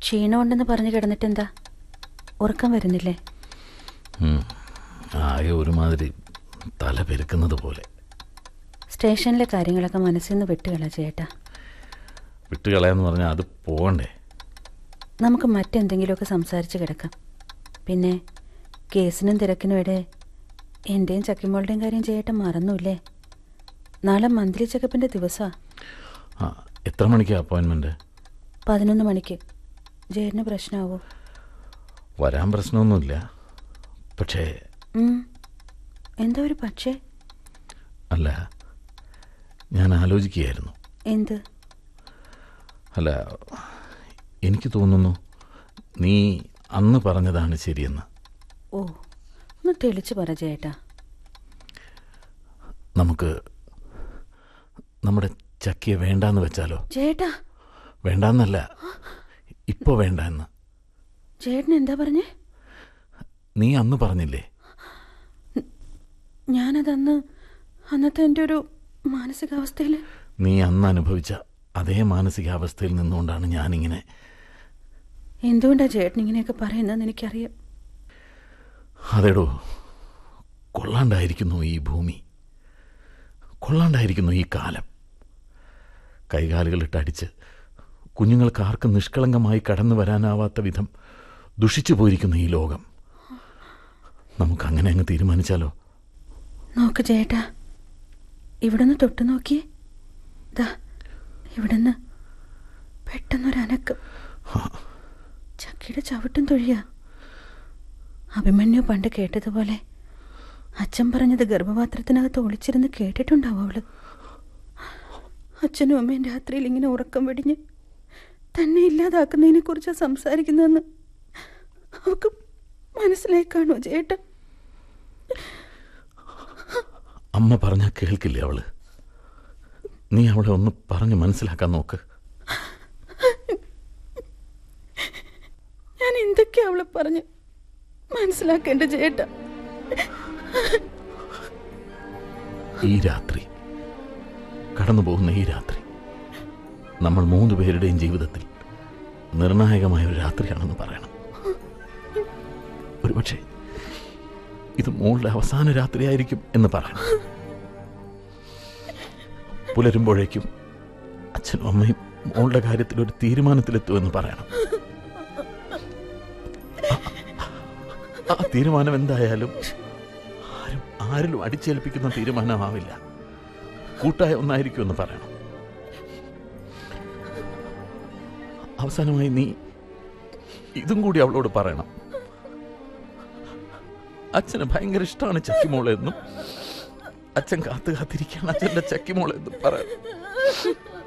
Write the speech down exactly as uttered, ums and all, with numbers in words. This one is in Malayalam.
ക്ഷീണമുണ്ടെന്ന് പറഞ്ഞു കിടന്നിട്ടെന്താ, ഉറക്കം വരുന്നില്ലേ? ആകെ ഒരുമാതിരി തല പെരുക്കുന്നത് പോലെ. സ്റ്റേഷനിലെ കാര്യങ്ങളൊക്കെ മനസ്സിൽ നിന്ന് വിട്ടുകളാ ചേട്ടാ. വിട്ടുകളയാന്ന് പറഞ്ഞാൽ അത് പോകണ്ടേ? നമുക്ക് മറ്റെന്തെങ്കിലുമൊക്കെ സംസാരിച്ച് കിടക്കാം. പിന്നെ കേസിനും തിരക്കിനും ഇടെ എൻ്റെയും ചക്കിമോളുടെയും കാര്യം ചേട്ടൻ മറന്നുല്ലേ? നാളെ മന്ത്ലി ചെക്കപ്പിൻ്റെ ദിവസമാണ്. ആ, എത്ര മണിക്കാണ് അപ്പോയിൻമെൻറ്റ്? പതിനൊന്ന് മണിക്ക്. ജേട്ടന് പ്രശ്നമാവോ? വരാൻ പ്രശ്നമൊന്നുമില്ല. പക്ഷേ എന്താ ഒരു പക്ഷേ? അല്ല, ഞാൻ ആലോചിക്കുകയായിരുന്നു. എന്ത്? അല്ല, എനിക്ക് തോന്നുന്നു നീ അന്ന് പറഞ്ഞതാണ് ശരിയെന്ന്. ഓ, ഒന്ന് തെളിച്ച് പറ ചേട്ടാ. നമുക്ക് നമ്മുടെ ചക്കിയെ വേണ്ടാന്ന് വെച്ചാലോ? ചേട്ടാ, വേണ്ടാന്നല്ല, ഇപ്പൊ വേണ്ട എന്ന്. ചേട്ടൻ എന്താ പറഞ്ഞേ? നീ അന്ന് പറഞ്ഞില്ലേ? ഞാനതന്ന് അന്നത്തെ എൻ്റെ ഒരു മാനസികാവസ്ഥയിൽ. നീ അന്ന് അനുഭവിച്ച അതേ മാനസികാവസ്ഥയിൽ നിന്നുകൊണ്ടാണ് ഞാനിങ്ങനെ. എന്തുകൊണ്ടാണ് ചേട്ടൻ ഇങ്ങനെയൊക്കെ പറയുന്നതെന്ന് എനിക്കറിയാം. അതേടോ, കൊള്ളാണ്ടായിരിക്കുന്നു ഈ ഭൂമി, കൊള്ളാണ്ടായിരിക്കുന്നു ഈ കാലം. കൈകാലുകളിട്ടടിച്ച് കുഞ്ഞുങ്ങൾക്ക് ആർക്കും നിഷ്കളങ്കമായി കടന്നു വരാനാവാത്ത വിധം ദുഷിച്ചു പോയിരിക്കുന്ന ഈ ലോകം. നമുക്കങ്ങനെ അങ്ങ് തീരുമാനിച്ചാലോ? നോക്ക് ചേട്ടാ, ഇവിടുന്ന് തൊട്ടു നോക്കിയേ. ദാ ഇവിടുന്ന് പെട്ടെന്നൊരനക്കം. ചക്കിയുടെ ചവിട്ടും തൊഴിയാ. അഭിമന്യു പണ്ട് കേട്ടതുപോലെ അച്ഛൻ പറഞ്ഞത് ഗർഭപാത്രത്തിനകത്ത് ഒളിച്ചിരുന്ന് കേട്ടിട്ടുണ്ടാവും അവള്. അച്ഛനും അമ്മയും രാത്രിയിൽ ഇങ്ങനെ ഉറക്കം വെടിഞ്ഞ് തന്നെ ഇല്ലാതാക്കുന്നതിനെ കുറിച്ചാണ് സംസാരിക്കുന്നതെന്ന് അവൾക്ക് മനസ്സിലായി കാണുമോ ചേട്ടാ? അമ്മ പറഞ്ഞാൽ കേൾക്കില്ലേ അവള്? നീ അവളെ ഒന്ന് പറഞ്ഞ് മനസ്സിലാക്കാൻ നോക്ക്. ഞാൻ എന്തൊക്കെയാ അവളെ പറഞ്ഞ് മനസ്സിലാക്കേണ്ട ചേട്ടാ? ഈ രാത്രി, കടന്നു പോകുന്ന ഈ രാത്രി നമ്മൾ മൂന്ന് പേരുടെയും ജീവിതത്തിൽ നിർണായകമായ ഒരു രാത്രിയാണെന്ന് പറയണം. ഒരുപക്ഷെ ഇത് മോളുടെ അവസാന രാത്രിയായിരിക്കും എന്ന് പറയണം. പുലരുമ്പോഴേക്കും അച്ഛനും അമ്മയും മോളുടെ കാര്യത്തിൽ ഒരു തീരുമാനത്തിലെത്തുമെന്ന് പറയണം. ആ തീരുമാനം എന്തായാലും ആരും ആരിലും അടിച്ചേൽപ്പിക്കുന്ന തീരുമാനമാവില്ല, കൂട്ടായ ഒന്നായിരിക്കുമെന്ന് പറയണം. അവസാനമായി നീ ഇതും കൂടി അവളോട് പറയണം. അച്ഛന് ഭയങ്കര ഇഷ്ടമാണ് ചക്കിമോളെന്നും അച്ഛൻ കാത്തു കാത്തിരിക്കുകയാണ് അച്ഛൻ്റെ ചക്കിമോളെന്നും പറയണം.